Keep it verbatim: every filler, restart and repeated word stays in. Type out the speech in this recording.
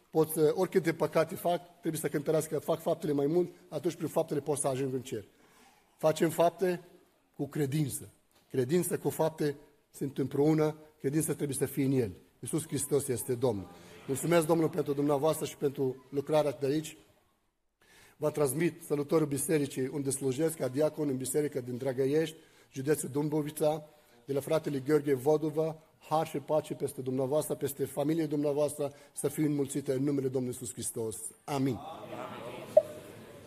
Poți, oricâte păcate fac, trebuie să cântărească că fac faptele mai mult, atunci prin faptele poți să ajungi în cer. Facem fapte cu credință. Credință cu fapte sunt împreună, credința trebuie să fie în El. Iisus Hristos este Domnul. Mulțumesc Domnul pentru dumneavoastră și pentru lucrarea de aici. Vă transmit salutorul bisericii unde slujesc ca diacon în biserică din Dragăiești, județul Dâmbovița, de la fratele Gheorghe Vodova, har și pace peste dumneavoastră, peste familie dumneavoastră, să fiu înmulțită în numele Domnului Iisus Hristos. Amin. Amin.